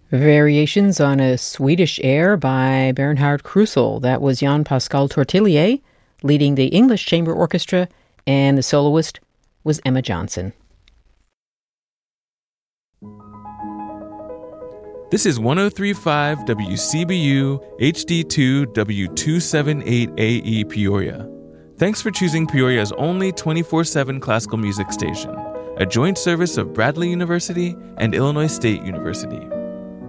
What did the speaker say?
Variations on a Swedish air by Bernhard Krusel. That was Jan Pascal Tortelier leading the English Chamber Orchestra, and the soloist was Emma Johnson. This is 103.5 WCBU HD2 W278AE Peoria. Thanks for choosing Peoria's only 24/7 classical music station, a joint service of Bradley University and Illinois State University.